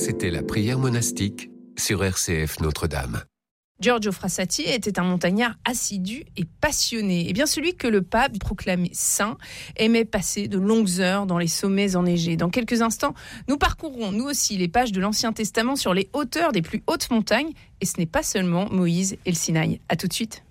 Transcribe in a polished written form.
C'était la prière monastique sur RCF Notre-Dame. Giorgio Frassati était un montagnard assidu et passionné. Et bien celui que le pape proclamait saint aimait passer de longues heures dans les sommets enneigés. Dans quelques instants, nous parcourrons nous aussi les pages de l'Ancien Testament sur les hauteurs des plus hautes montagnes. Et ce n'est pas seulement Moïse et le Sinaï. À tout de suite.